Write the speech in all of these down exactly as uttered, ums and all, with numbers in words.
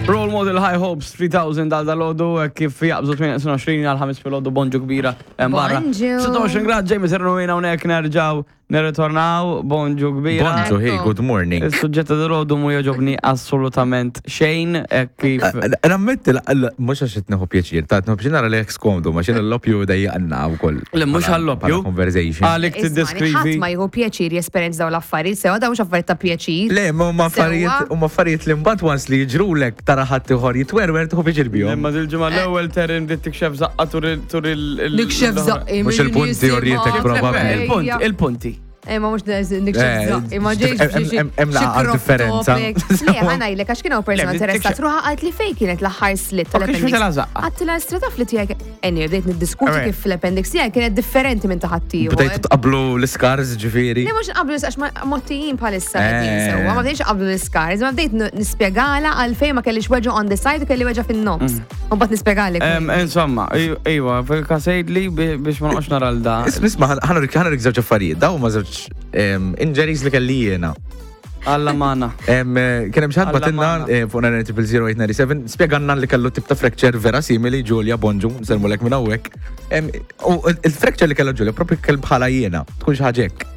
Role Model High Hopes three thousand għal dal-ħodu kif jaqbżu tmien twenty għal ħames fil-ħodu bonġu kbira barra. sixty grad ġejmi sernuina unek nerġaw nirritornaw bonġu kbira. Bonġu, hey, good morning. Il-sujġetta dal-ħodu mu joġobni assolutament xejn kif. Rammetti, mux għax etneħu pjaċir, ta' etneħu pjaċir nara l-ex komdu, ma xina l-lopju dajja għanna u koll. Le, mux għall-lopju. Conversation. Għalik t-deskrivi. Ma jgħu pjaċir jesperienz daw l-affarijiet, sewa daw mux affarijiet ta' pjaċir. Le, ma ma affarijiet, u ma affarijiet li mbagħad once li jiġrulek tara ħadd ieħor jitwerwer tħu pjaċir bihom. Imma dil-ġimgħa l-ewwel terim dit tikxef zaqqa tur il- Nikxef zaqqi. Mux il-punti orrietek probabli. Il-punti. Imma mux nikxef zaqqi, imma ġejġ Hemm laqgħa differenza. Le, ħanajlek, għax kienu persona interessat, ruħa għalt li fej kienet l-ħar slit tal-appendix. Għatti la strata flit tijak, enni, bdejt niddiskuti kif l-appendix tijak kienet differenti minn taħattiju. Bdejt tqablu l-iskars ġifiri. Le, mux nqablu l-iskars, għax mottijin bħalissa għedin sewa, ma bdejx qablu l-iskars, ma bdejt nispiegala għalfej ma kellix weġu on the side u kelli weġa fin-nofs. U bat nispiegali. Insomma, ejwa, fil-kasejd li biex ma nqox nara l-da. Isma, ħanarik żewġ affarijiet, daw ma żewġ injuries li kelli jiena. Alla mana. Kien hemm xi ħadd batilna fuq nine triple zero eight nine seven spjeganna li kellu tip ta' fracture vera simili Ġulja Bonġu, nsermulek minn hawnhekk. U il-fracture li kellha Ġulja proprju kell bħala jiena, tkun xi ħaġa hekk.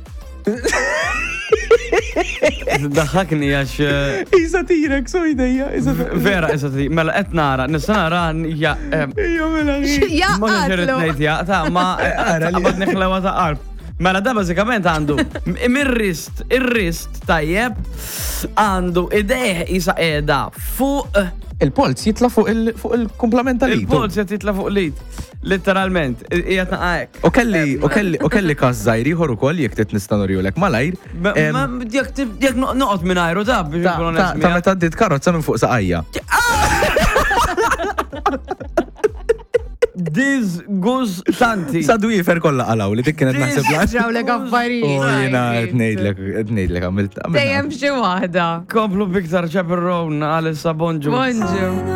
Daħħakni għax. Isa tirek, so idejja. Vera, isa tirek. Mela, qed nara, nista nara ja. Ejja, mela. Ja, ma ġiret ngħid ja, ta' ma qabad neħlewa ta' qarb. Mela da bażikament għandu mir-rist, ir-rist tajjeb għandu idejh isa qiegħda fuq il-polz jitla fuq il-komplement tal-id. Il-polz jitla fuq l-id. Letteralment, qiegħed naqgħek. U kelli, u kelli, u kelli każ żgħir ieħor ukoll jekk trid nistanorjulek malajr. Ma jekk noqgħod minn ajru ta' biex ikun onest. Ta' meta ddiet karozza minn fuq saqajja. Disgustanti. Sadu jifer kolla għalaw li dik kienet naħseb la. Ġrawlek affarijiet. U jena tnejdlek, tnejdlek għamilt. Dejjem xi waħda. Komplu biktar ċaperron għal-issa Bonġu. Bonġu.